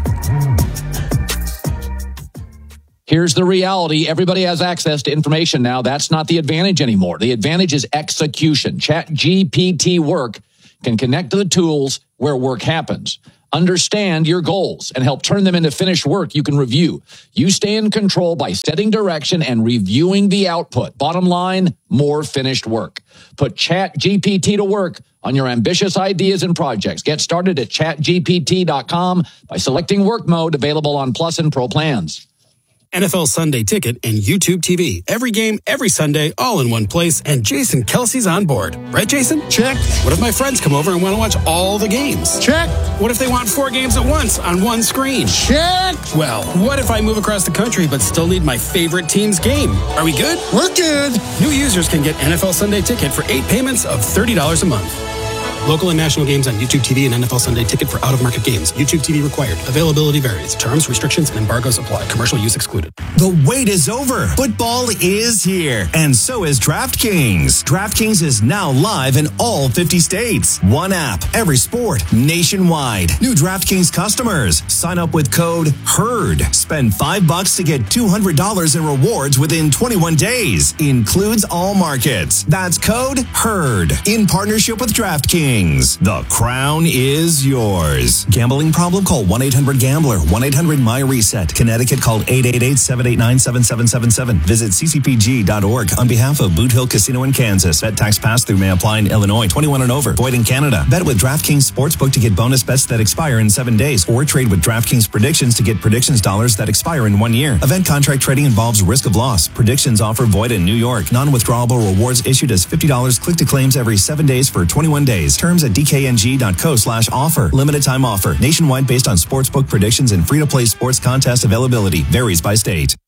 Here's the reality. Everybody has access to information now. That's not the advantage anymore. The advantage is execution. ChatGPT Work can connect to the tools where work happens. Understand your goals and help turn them into finished work you can review. You stay in control by setting direction and reviewing the output. Bottom line, more finished work. Put ChatGPT to work on your ambitious ideas and projects. Get started at chat G P T dot com by selecting work mode, available on Plus and Pro plans. N F L Sunday Ticket and YouTube T V. Every game, every Sunday, all in one place. And Jason Kelsey's on board. Right, Jason? Check. What if my friends come over and want to watch all the games? Check. What if they want four games at once on one screen? Check. Well, what if I move across the country but still need my favorite team's game? Are we good? We're good. New users can get N F L Sunday Ticket for eight payments of thirty dollars a month. Local and national games on YouTube T V and N F L Sunday Ticket for out-of-market games. YouTube T V required. Availability varies. Terms, restrictions, and embargoes apply. Commercial use excluded. The wait is over. Football is here. And so is DraftKings. DraftKings is now live in all fifty states. One app, every sport, nationwide. New DraftKings customers. Sign up with code HERD. Spend five bucks to get two hundred dollars in rewards within twenty-one days. Includes all markets. That's code HERD. In partnership with DraftKings. The crown is yours. Gambling problem? Call one eight hundred gambler. one eight hundred my reset. Connecticut, call eight eight eight, seven eight nine, seven seven seven seven. Visit c c p g dot org on behalf of Boot Hill Casino in Kansas. Bet tax pass-through may apply in Illinois. twenty-one and over. Void in Canada. Bet with DraftKings Sportsbook to get bonus bets that expire in seven days. Or trade with DraftKings Predictions to get predictions dollars that expire in one year. Event contract trading involves risk of loss. Predictions offer void in New York. Non-withdrawable rewards issued as fifty dollars click to claims every seven days for twenty-one days. Terms at d k n g dot co slash offer. Limited time offer. Nationwide based on sportsbook predictions and free-to-play sports contest availability. Varies by state.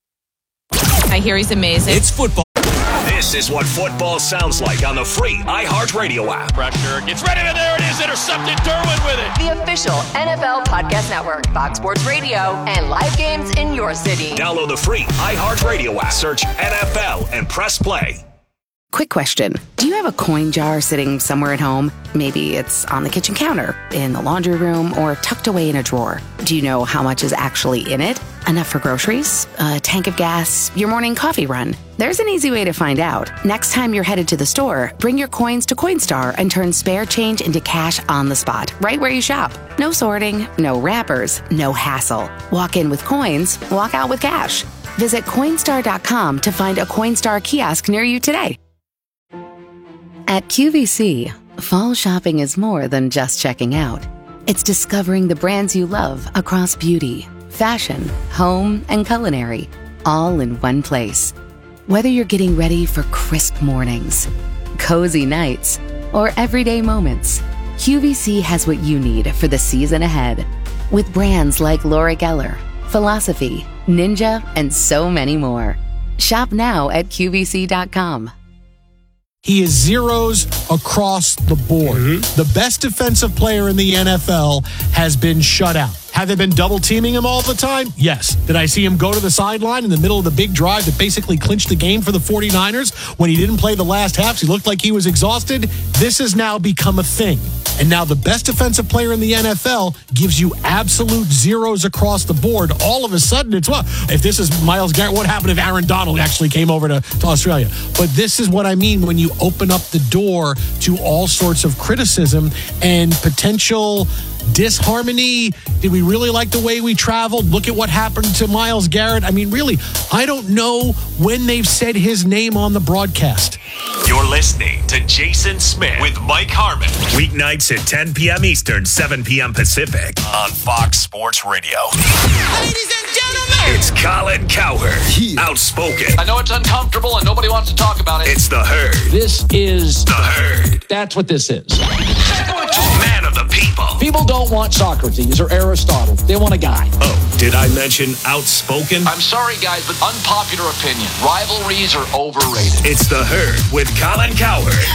I hear he's amazing. It's football. This is what football sounds like on the free iHeartRadio app. Pressure gets ready, and there it is. Intercepted. Derwin with it. The official N F L Podcast Network, Fox Sports Radio, and live games in your city. Download the free iHeartRadio app. Search N F L and press play. Quick question. Do you have a coin jar sitting somewhere at home? Maybe it's on the kitchen counter, in the laundry room, or tucked away in a drawer. Do you know how much is actually in it? Enough for groceries, a tank of gas, your morning coffee run? There's an easy way to find out. Next time you're headed to the store, bring your coins to Coinstar and turn spare change into cash on the spot, right where you shop. No sorting, no wrappers, no hassle. Walk in with coins, walk out with cash. Visit Coinstar dot com to find a Coinstar kiosk near you today. At Q V C, fall shopping is more than just checking out. It's discovering the brands you love across beauty, fashion, home, and culinary, all in one place. Whether you're getting ready for crisp mornings, cozy nights, or everyday moments, Q V C has what you need for the season ahead. With brands like Laura Geller, Philosophy, Ninja, and so many more. Shop now at Q V C dot com. He is zeros across the board. Mm-hmm. The best defensive player in the N F L has been shut out. Have they been double teaming him all the time? Yes. Did I see him go to the sideline in the middle of the big drive that basically clinched the game for the 49ers when he didn't play the last half? He looked like he was exhausted. This has now become a thing. And now the best defensive player in the N F L gives you absolute zeros across the board. All of a sudden, it's, well, if this is Myles Garrett, what happened if Aaron Donald actually came over to, to Australia? But this is what I mean when you open up the door to all sorts of criticism and potential disharmony. Did we really like the way we traveled? Look at what happened to Myles Garrett. I mean, really, I don't know when they've said his name on the broadcast. You're listening to Jason Smith with Mike Harmon. Weeknights at ten p.m. Eastern, seven p.m. Pacific on Fox Sports Radio. Ladies and gentlemen, it's Colin Cowherd. Outspoken. I know it's uncomfortable and nobody wants to talk about it. It's the Herd. This is the Herd. That's what this is. Man of the people. People don't want Socrates or Aristotle. They want a guy. Oh, did I mention outspoken? I'm sorry, guys, but unpopular opinion. Rivalries are overrated. It's the Herd with Colin Cowherd.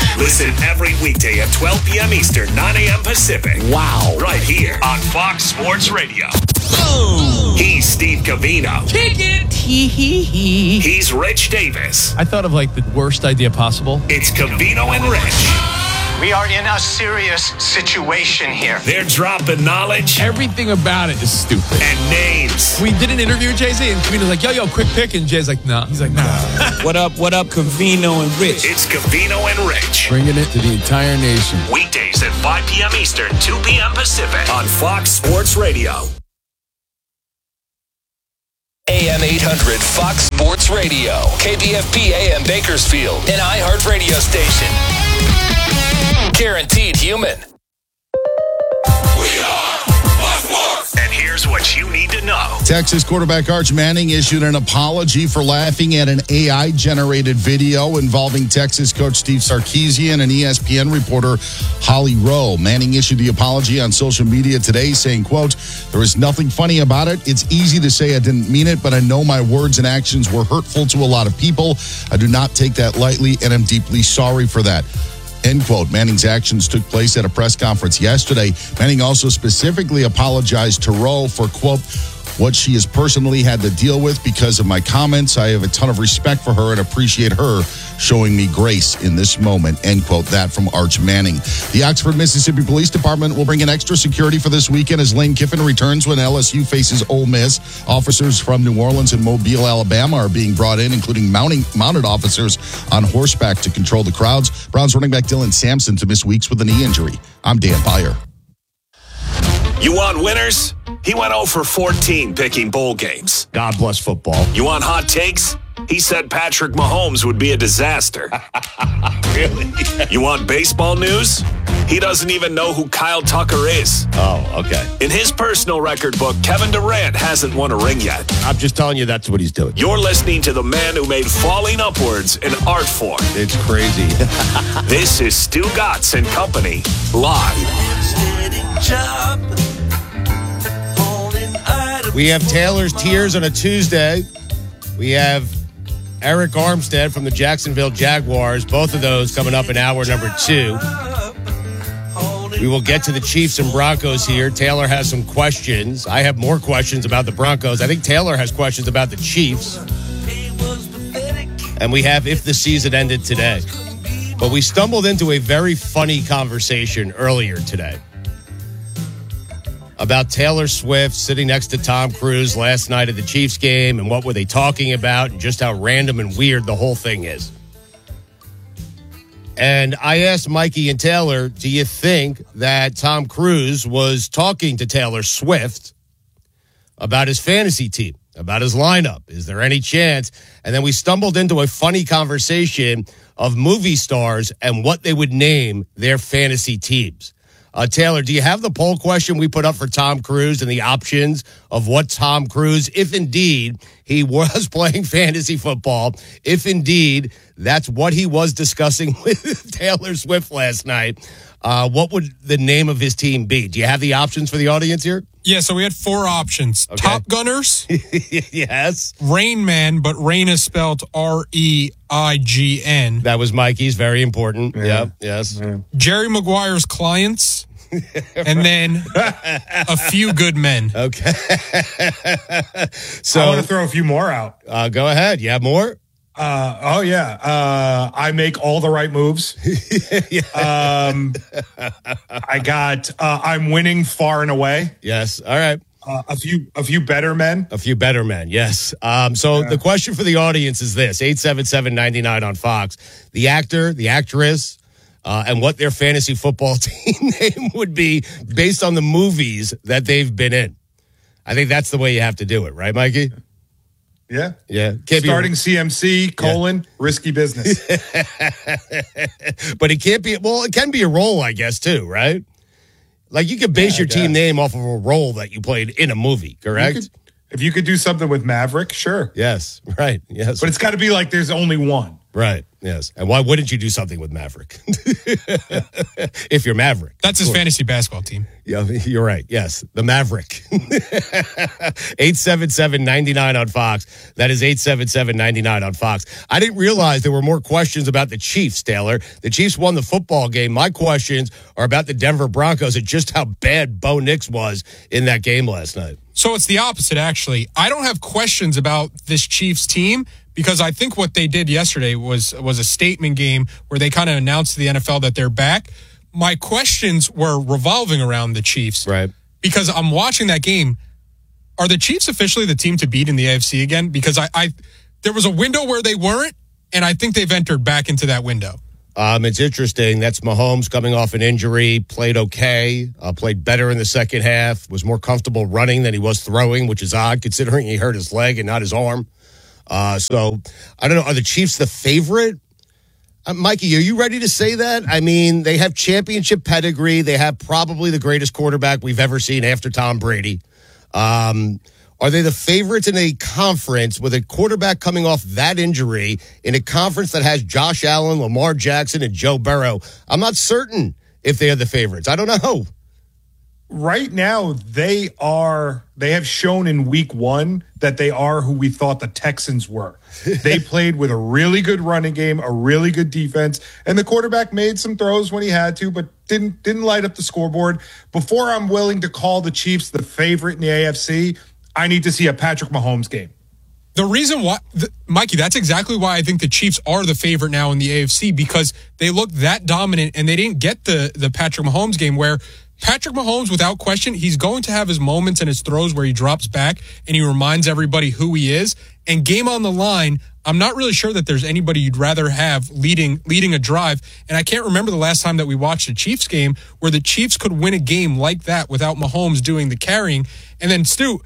Listen every weekday at twelve p.m. Eastern, nine a.m. Pacific. Wow. Right here on Fox Sports Radio. Oh. He's Steve Covino. Kick it. Hee hee hee. He's Rich Davis. I thought of like the worst idea possible. It's Covino and Rich. We are in a serious situation here. They're dropping knowledge. Everything about it is stupid. And names. We did an interview with Jay-Z, and Covino's like, yo, yo, quick pick. And Jay's like, nah. He's like, nah. What up, what up, Covino and Rich? It's Covino and Rich. Bringing it to the entire nation. Weekdays at five p.m. Eastern, two p.m. Pacific on Fox Sports Radio. A M eight hundred Fox Sports Radio. K B F P A M Bakersfield. An iHeart radio station. Guaranteed human. We are Fox Sports. And here's what you need to know. Texas quarterback Arch Manning issued an apology for laughing at an A I-generated video involving Texas coach Steve Sarkisian and E S P N reporter Holly Rowe. Manning issued the apology on social media today saying, quote, "There is nothing funny about it. It's easy to say I didn't mean it, but I know my words and actions were hurtful to a lot of people. I do not take that lightly, and I'm deeply sorry for that." End quote. Manning's actions took place at a press conference yesterday. Manning also specifically apologized to Rowe for, quote, "what she has personally had to deal with because of my comments. I have a ton of respect for her and appreciate her showing me grace in this moment." End quote. That from Arch Manning. The Oxford, Mississippi Police Department will bring in extra security for this weekend as Lane Kiffin returns when L S U faces Ole Miss. Officers from New Orleans and Mobile, Alabama are being brought in, including mounting, mounted officers on horseback to control the crowds. Browns running back Dylan Sampson to miss weeks with a knee injury. I'm Dan Byer. You want winners? He went oh for fourteen picking bowl games. God bless football. You want hot takes? He said Patrick Mahomes would be a disaster. Really? You want baseball news? He doesn't even know who Kyle Tucker is. Oh, okay. In his personal record book, Kevin Durant hasn't won a ring yet. I'm just telling you that's what he's doing. You're listening to the man who made falling upwards an art form. It's crazy. This is Stu Gatz and Company, live. We have Taylor's Tears on a Tuesday. We have Eric Armstead from the Jacksonville Jaguars. Both of those coming up in hour number two. We will get to the Chiefs and Broncos here. Taylor has some questions. I have more questions about the Broncos. I think Taylor has questions about the Chiefs. And we have If the Season Ended Today. But we stumbled into a very funny conversation earlier today about Taylor Swift sitting next to Tom Cruise last night at the Chiefs game and what were they talking about and just how random and weird the whole thing is. And I asked Mikey and Taylor, do you think that Tom Cruise was talking to Taylor Swift about his fantasy team, about his lineup? Is there any chance? And then we stumbled into a funny conversation of movie stars and what they would name their fantasy teams. Uh, Taylor, do you have the poll question we put up for Tom Cruise and the options of what Tom Cruise, if indeed he was playing fantasy football, if indeed that's what he was discussing with Taylor Swift last night, uh, what would the name of his team be? Do you have the options for the audience here? Yeah, so we had four options. Okay. Top Gunners. Yes. Rain Man, but Rain is spelled R E I G N. That was Mikey's. Very important. Yeah. Yep. Yes. Yeah. Jerry Maguire's Clients. And then a Few Good Men. Okay. So I want to throw a few more out. Uh, go ahead. You have more? Uh, oh, yeah. Uh, I make all the right moves. yeah. um, I got uh, I'm winning far and away. Yes. All right. Uh, a few a few better men. A few better men, yes. Um, so yeah. The question for the audience is this, eight seven seven, nine nine on Fox. The actor, the actress, uh, and what their fantasy football team name would be based on the movies that they've been in. I think that's the way you have to do it, right, Mikey? Yeah. Yeah. Can't Starting be, C M C, colon, yeah. Risky business. But it can't be, well, it can be a role, I guess, too, right? Like you could base yeah, your team name off of a role that you played in a movie, correct? You could, If you could do something with Maverick, sure. Yes, right. Yes. But it's got to be like there's only one. Right. Yes. And why wouldn't you do something with Maverick? If you're Maverick. That's his fantasy basketball team. Yeah, you're right. Yes. The Maverick. eight seven seven, nine nine on Fox. That is eight seven seven, nine nine on Fox. I didn't realize there were more questions about the Chiefs, Taylor. The Chiefs won the football game. My questions are about the Denver Broncos and just how bad Bo Nix was in that game last night. So it's the opposite, actually. I don't have questions about this Chiefs team because I think what they did yesterday was was a statement game where they kind of announced to the N F L that they're back. My questions were revolving around the Chiefs. Right. Because I'm watching that game. Are the Chiefs officially the team to beat in the A F C again? Because I, I there was a window where they weren't, and I think they've entered back into that window. Um, it's interesting. That's Mahomes coming off an injury, played okay, uh, played better in the second half, was more comfortable running than he was throwing, which is odd considering he hurt his leg and not his arm. Uh, so, I don't know. Are the Chiefs the favorite? Uh, Mikey, are you ready to say that? I mean, they have championship pedigree. They have probably the greatest quarterback we've ever seen after Tom Brady. Um Are they the favorites in a conference with a quarterback coming off that injury in a conference that has Josh Allen, Lamar Jackson, and Joe Burrow? I'm not certain if they are the favorites. I don't know. Right now, they are, they have shown in week one that they are who we thought the Texans were. They played with a really good running game, a really good defense, and the quarterback made some throws when he had to, but didn't, didn't light up the scoreboard. Before I'm willing to call the Chiefs the favorite in the A F C, I need to see a Patrick Mahomes game. The reason why, the, Mikey, that's exactly why I think the Chiefs are the favorite now in the A F C, because they look that dominant and they didn't get the, the Patrick Mahomes game where Patrick Mahomes, without question, he's going to have his moments and his throws where he drops back and he reminds everybody who he is. And game on the line, I'm not really sure that there's anybody you'd rather have leading leading a drive. And I can't remember the last time that we watched a Chiefs game where the Chiefs could win a game like that without Mahomes doing the carrying. And then, Stu,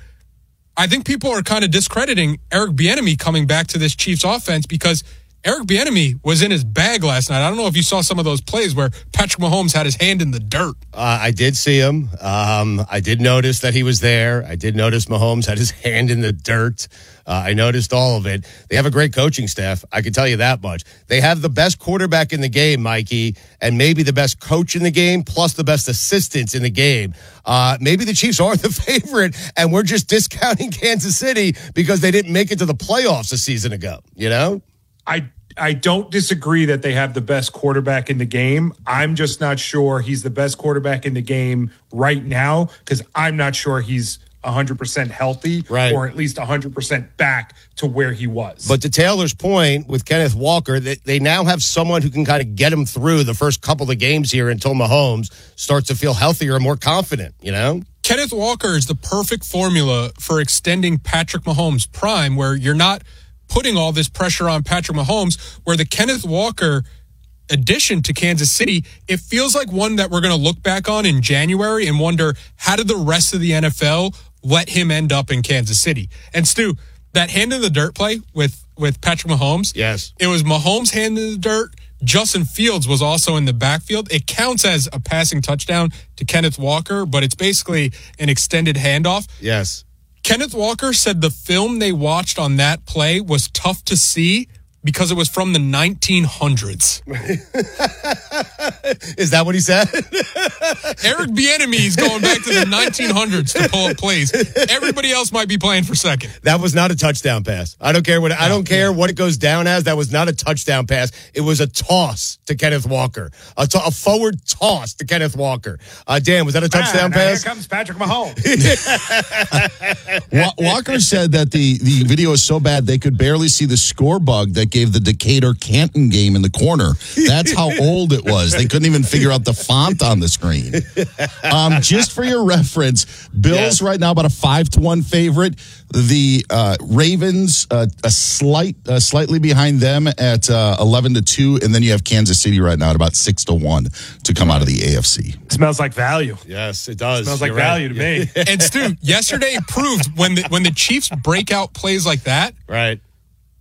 I think people are kind of discrediting Eric Bieniemy coming back to this Chiefs offense because Eric Bieniemy was in his bag last night. I don't know if you saw some of those plays where Patrick Mahomes had his hand in the dirt. Uh, I did see him. Um, I did notice that he was there. I did notice Mahomes had his hand in the dirt. Uh, I noticed all of it. They have a great coaching staff. I can tell you that much. They have the best quarterback in the game, Mikey, and maybe the best coach in the game, plus the best assistants in the game. Uh, maybe the Chiefs are the favorite, and we're just discounting Kansas City because they didn't make it to the playoffs a season ago, you know? I I don't disagree that they have the best quarterback in the game. I'm just not sure he's the best quarterback in the game right now because I'm not sure he's one hundred percent healthy right. or at least one hundred percent back to where he was. But to Taylor's point with Kenneth Walker, they, they now have someone who can kind of get him through the first couple of games here until Mahomes starts to feel healthier and more confident, you know? Kenneth Walker is the perfect formula for extending Patrick Mahomes' prime where you're not putting all this pressure on Patrick Mahomes, where the Kenneth Walker addition to Kansas City, it feels like one that we're going to look back on in January and wonder, how did the rest of the N F L let him end up in Kansas City? And Stu, that hand in the dirt play with, with Patrick Mahomes, yes, it was Mahomes' hand in the dirt. Justin Fields was also in the backfield. It counts as a passing touchdown to Kenneth Walker, but it's basically an extended handoff. Yes. Kenneth Walker said the film they watched on that play was tough to see because it was from the nineteen hundreds. Is that what he said? Eric Bieniemy is going back to the nineteen hundreds to pull up plays. Everybody else might be playing for second. That was not a touchdown pass. I don't care what I don't care what it goes down as. That was not a touchdown pass. It was a toss to Kenneth Walker, a, to- a forward toss to Kenneth Walker. Uh, Dan, was that a touchdown ah, pass? Here comes Patrick Mahomes. Walker said that the the video is so bad they could barely see the score bug that gave the Decatur Canton game in the corner. That's how old it was. They couldn't even figure out the font on the screen. Um, just for your reference, Bills yes. right now about a five to one favorite. The uh, Ravens uh, a slight, uh, slightly behind them at uh, eleven to two, and then you have Kansas City right now at about six to one to come out of the A F C. It smells like value. Yes, it does. It smells like You're value right. to me. And Stu, yesterday proved when the when the Chiefs break out plays like that, right?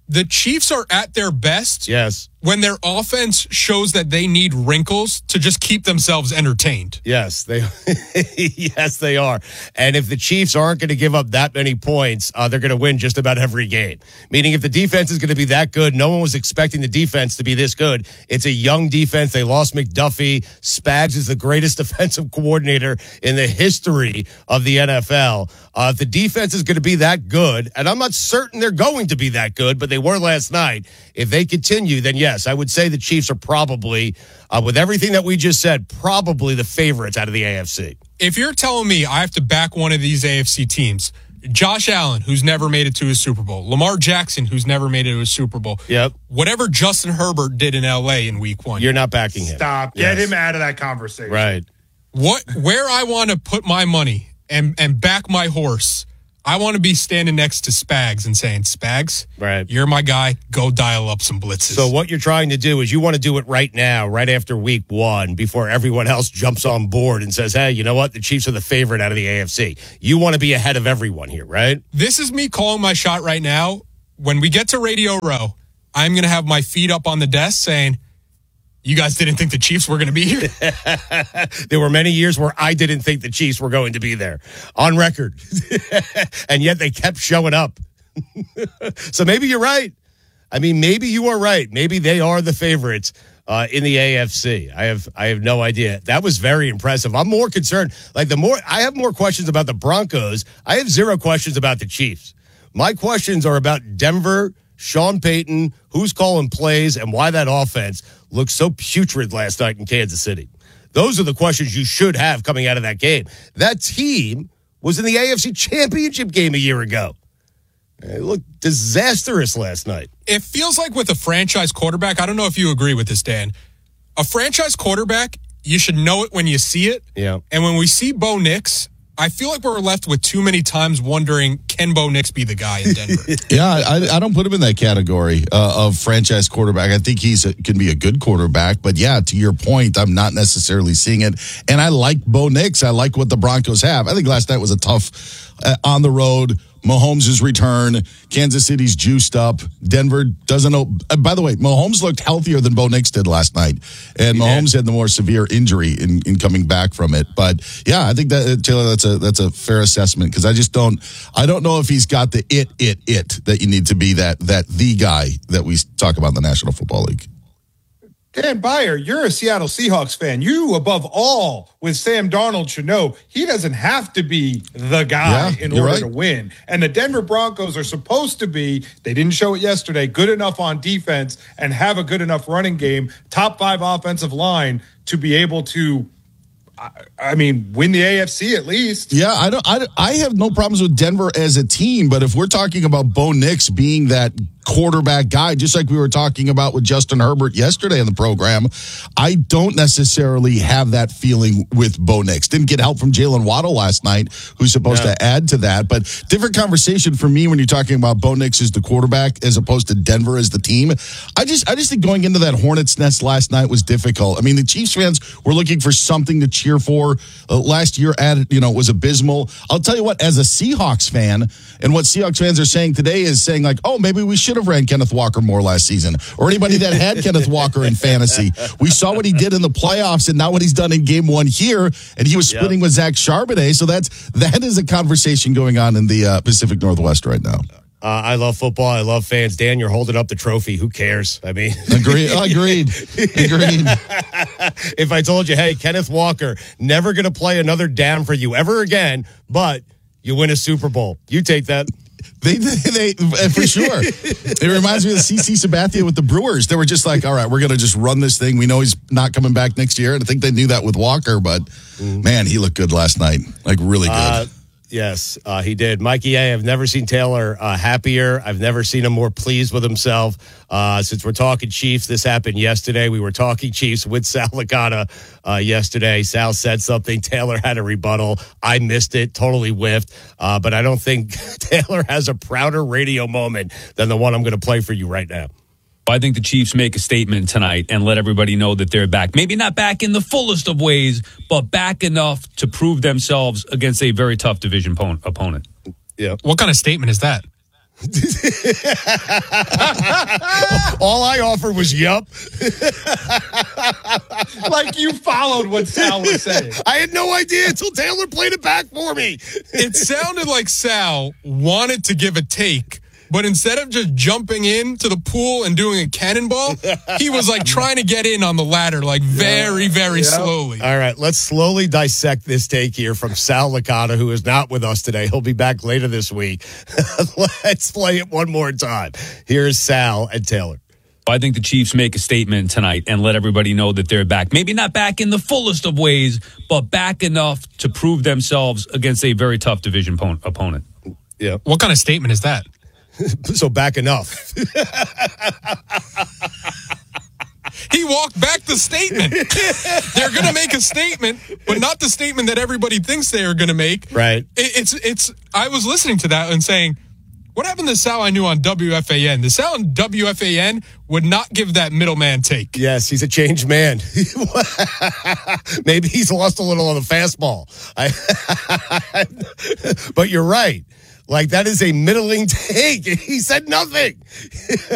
The Chiefs are at their best. Yes. When their offense shows that they need wrinkles to just keep themselves entertained. Yes, they yes, they are. And if the Chiefs aren't going to give up that many points, uh, they're going to win just about every game. Meaning if the defense is going to be that good, no one was expecting the defense to be this good. It's a young defense. They lost McDuffie. Spags is the greatest defensive coordinator in the history of the N F L. Uh, if the defense is going to be that good, and I'm not certain they're going to be that good, but they were last night. If they continue, then yes, I would say the Chiefs are probably, uh, with everything that we just said, probably the favorites out of the A F C. If you're telling me I have to back one of these A F C teams, Josh Allen, who's never made it to a Super Bowl, Lamar Jackson, who's never made it to a Super Bowl, yep. Whatever Justin Herbert did in L A in week one. You're not backing him. Stop. Get yes. him out of that conversation. Right. What? Where I want to put my money and, and back my horse, I want to be standing next to Spags and saying, Spags, right. You're my guy. Go dial up some blitzes. So what you're trying to do is you want to do it right now, right after week one, before everyone else jumps on board and says, hey, you know what? The Chiefs are the favorite out of the A F C. You want to be ahead of everyone here, right? This is me calling my shot right now. When we get to Radio Row, I'm going to have my feet up on the desk saying, you guys didn't think the Chiefs were going to be here? There were many years where I didn't think the Chiefs were going to be there on record. And yet they kept showing up. So maybe you're right. I mean, maybe you are right. Maybe they are the favorites uh, in the A F C. I have I have no idea. That was very impressive. I'm more concerned. Like the more I have more questions about the Broncos. I have zero questions about the Chiefs. My questions are about Denver, Sean Payton, who's calling plays, and why that offense looked so putrid last night in Kansas City. Those are the questions you should have coming out of that game. That team was in the A F C Championship game a year ago. It looked disastrous last night. It feels like with a franchise quarterback, I don't know if you agree with this, Dan. A franchise quarterback, you should know it when you see it. Yeah. And when we see Bo Nix, I feel like we're left with too many times wondering, can Bo Nix be the guy in Denver? yeah, I, I don't put him in that category uh, of franchise quarterback. I think he's a, can be a good quarterback. But, yeah, to your point, I'm not necessarily seeing it. And I like Bo Nix. I like what the Broncos have. I think last night was a tough uh, on the road. Mahomes' return. Kansas City's juiced up. Denver doesn't know. Uh, by the way, Mahomes looked healthier than Bo Nix did last night. And yeah. Mahomes had the more severe injury in, in coming back from it. But, yeah, I think that, Taylor, that's a that's a fair assessment because I just don't I don't know if he's got the it, it, it that you need to be that that the guy that we talk about in the National Football League. Dan Beyer, you're a Seattle Seahawks fan. You, above all, with Sam Darnold, should know he doesn't have to be the guy yeah, in order right. to win. And the Denver Broncos are supposed to be, they didn't show it yesterday, good enough on defense and have a good enough running game, top five offensive line to be able to, I, I mean, win the A F C at least. Yeah, I don't. I, I have no problems with Denver as a team, but if we're talking about Bo Nix being that quarterback guy, just like we were talking about with Justin Herbert yesterday in the program, I don't necessarily have that feeling with Bo Nix. Didn't get help from Jalen Waddle last night, who's supposed no. to add to that, but different conversation for me when you're talking about Bo Nix as the quarterback as opposed to Denver as the team. I just, I just think going into that Hornets nest last night was difficult. I mean, the Chiefs fans were looking for something to cheer for. Uh, last year, at you know, was abysmal. I'll tell you what, as a Seahawks fan, and what Seahawks fans are saying today is saying like, oh, maybe we should have ran Kenneth Walker more last season, or anybody that had Kenneth Walker in fantasy. We saw what he did in the playoffs and not what he's done in game one here, and he was splitting yep. with Zach Charbonnet. So that's that is a conversation going on in the uh, Pacific Northwest right now. Uh, I love football. I love fans. Dan, you're holding up the trophy. Who cares? I mean, agreed. Agreed. Agreed. If I told you, hey, Kenneth Walker, never going to play another down for you ever again, but you win a Super Bowl, you take that. They, they, they, for sure. It reminds me of C C Sabathia with the Brewers. They were just like, all right, we're going to just run this thing. We know he's not coming back next year. And I think they knew that with Walker, but mm. man, he looked good last night. Like really good. Uh, Yes, uh, he did. Mikey A., I've never seen Taylor uh, happier. I've never seen him more pleased with himself. Uh, since we're talking Chiefs, this happened yesterday. We were talking Chiefs with Sal Licata uh, yesterday. Sal said something. Taylor had a rebuttal. I missed it, totally whiffed. Uh, but I don't think Taylor has a prouder radio moment than the one I'm going to play for you right now. I think the Chiefs make a statement tonight and let everybody know that they're back. Maybe not back in the fullest of ways, but back enough to prove themselves against a very tough division opponent. Yeah. What kind of statement is that? All I offered was yup. Like you followed what Sal was saying. I had no idea until Taylor played it back for me. It sounded like Sal wanted to give a take, but instead of just jumping into the pool and doing a cannonball, he was like trying to get in on the ladder, like very, very Yep. slowly. All right, let's slowly dissect this take here from Sal Licata, who is not with us today. He'll be back later this week. Let's play it one more time. Here's Sal and Taylor. I think the Chiefs make a statement tonight and let everybody know that they're back. Maybe not back in the fullest of ways, but back enough to prove themselves against a very tough division po- opponent. Yeah. What kind of statement is that? So back enough. He walked back the statement. They're going to make a statement, but not the statement that everybody thinks they are going to make. Right. It, it's, it's, I was listening to that and saying, what happened to Sal I knew on W F A N? The Sal on W F A N would not give that middleman take. Yes, he's a changed man. Maybe he's lost a little on the fastball. I, but you're right. Like, that is a middling take. He said nothing.